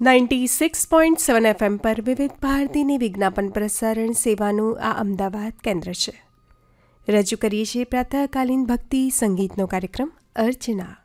96.7 FM પર વિવિધ ભારતીની વિજ્ઞાપન પ્રસારણ સેવાનું આ અમદાવાદ કેન્દ્ર છે. રજૂ કરીએ છીએ પ્રાતઃકાલીન ભક્તિ સંગીતનો કાર્યક્રમ અર્ચના.